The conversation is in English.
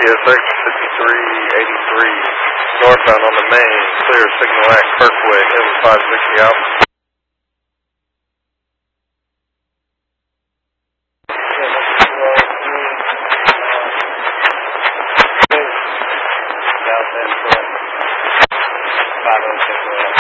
CSX 5383, northbound on the main, clear signal at Kirkway, heading 560 out. South end, 506.